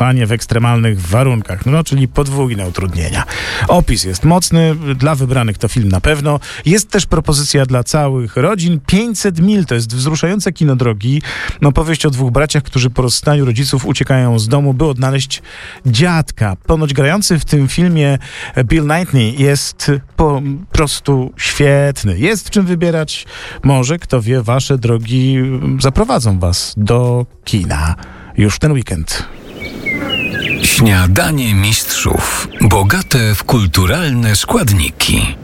przetrwanie w ekstremalnych warunkach, no czyli podwójne utrudnienia. Opis jest mocny, dla wybranych to film na pewno. Jest też propozycja dla całych rodzin. 500 mil to jest wzruszające kino drogi. Powieść o dwóch braciach, którzy po rozstaniu rodziców uciekają z domu, by odnaleźć dziadka. Ponoć grający w tym filmie Bill Nighy jest po prostu świetny. Jest czym wybierać. Może, kto wie, wasze drogi zaprowadzą was do kina już ten weekend. Śniadanie mistrzów. Bogate w kulturalne składniki.